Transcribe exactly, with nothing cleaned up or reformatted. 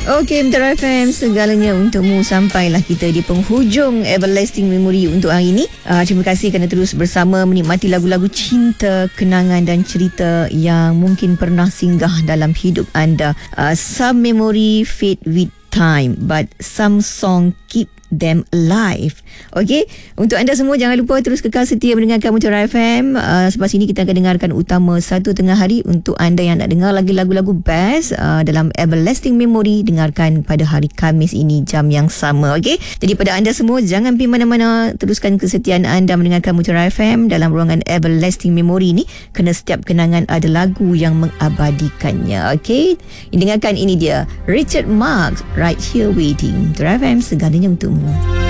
Okey, Mutiara F M, segalanya untukmu. Sampailah kita di penghujung Everlasting Memory untuk hari ini. Uh, terima kasih kerana terus bersama menikmati lagu-lagu cinta, kenangan dan cerita yang mungkin pernah singgah dalam hidup anda. Uh, some memory fade with time, but some song keep them alive. Okey, untuk anda semua jangan lupa terus kekal setia mendengarkan Mutiara F M. Uh, Selepas ini kita akan dengarkan utama satu tengah hari. Untuk anda yang nak dengar lagi lagu-lagu best uh, dalam Everlasting Memory, dengarkan pada hari Khamis ini jam yang sama. Okey, jadi pada anda semua jangan pergi mana-mana, teruskan kesetiaan anda mendengarkan Mutiara F M dalam ruangan Everlasting Memory ni, kerana setiap kenangan ada lagu yang mengabadikannya. Okey, dengarkan ini dia Richard Marx, Right Here Waiting. Mutiara F M, segalanya untukmu.